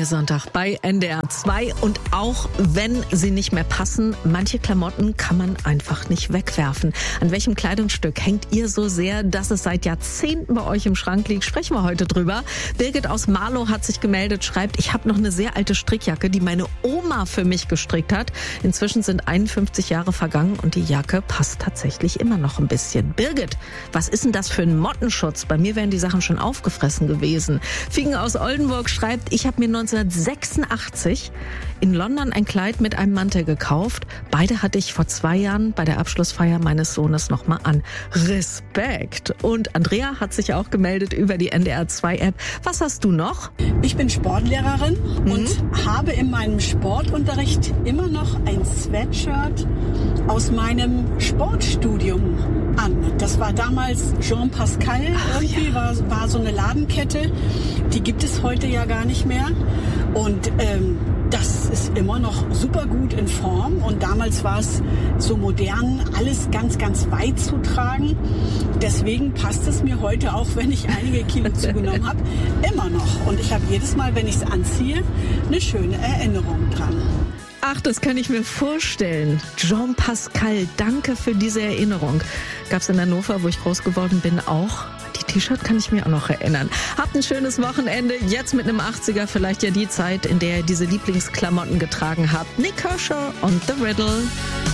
der Sonntag bei NDR 2 und auch wenn sie nicht mehr passen, manche Klamotten kann man einfach nicht wegwerfen. An welchem Kleidungsstück hängt ihr so sehr, dass es seit Jahrzehnten bei euch im Schrank liegt? Sprechen wir heute drüber. Birgit aus Marlow hat sich gemeldet, schreibt, ich habe noch eine sehr alte Strickjacke, die meine Oma für mich gestrickt hat. Inzwischen sind 51 Jahre vergangen und die Jacke passt tatsächlich immer noch ein bisschen. Birgit, was ist denn das für ein Mottenschutz? Bei mir wären die Sachen schon aufgefressen gewesen. Figen aus Oldenburg schreibt, ich habe mir 1986 in London ein Kleid mit einem Mantel gekauft. Beide hatte ich vor 2 Jahren bei der Abschlussfeier meines Sohnes nochmal an. Respekt! Und Andrea hat sich auch gemeldet über die NDR 2 App. Was hast du noch? Ich bin Sportlehrerin und habe in meinem Sportunterricht immer noch ein Sweatshirt aus meinem Sportstudium an. Das war damals Jean Pascal, war so eine Ladenkette. Die gibt es heute ja gar nicht mehr. Und das ist immer noch super gut in Form. Und damals war es so modern, alles ganz, ganz weit zu tragen. Deswegen passt es mir heute, auch wenn ich einige Kilo zugenommen habe, immer noch. Und ich habe jedes Mal, wenn ich es anziehe, eine schöne Erinnerung dran. Ach, das kann ich mir vorstellen. Jean Pascal, danke für diese Erinnerung. Gab's in Hannover, wo ich groß geworden bin, auch. Die T-Shirt kann ich mir auch noch erinnern. Habt ein schönes Wochenende. Jetzt mit einem 80er, vielleicht ja die Zeit, in der ihr diese Lieblingsklamotten getragen habt. Nick Kershaw und The Riddle.